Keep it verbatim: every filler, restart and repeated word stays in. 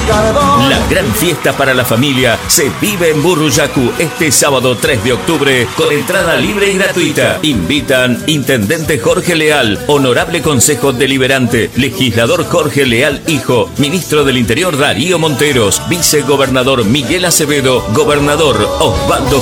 La gran fiesta para la familia se vive en Burruyacu este sábado tres de octubre con entrada libre y gratuita. Invitan Intendente Jorge Leal, Honorable Consejo Deliberante, Legislador Jorge Leal Hijo, Ministro del Interior Darío Monteros, Vicegobernador Miguel Acevedo, Gobernador Osvaldo